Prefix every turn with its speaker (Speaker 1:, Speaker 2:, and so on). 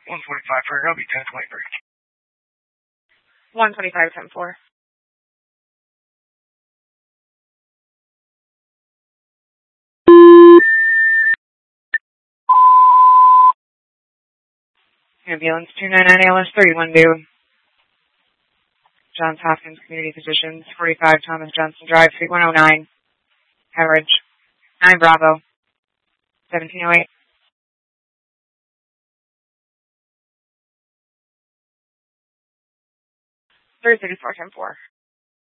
Speaker 1: 125 for Roby, 1023.
Speaker 2: 125, 10-4. Ambulance 299 ALS 31 due. Johns Hopkins Community Physicians, 45 Thomas Johnson Drive, Suite 109. Hemorrhage. 9 Bravo. 1708. Thursday, 4-10-4.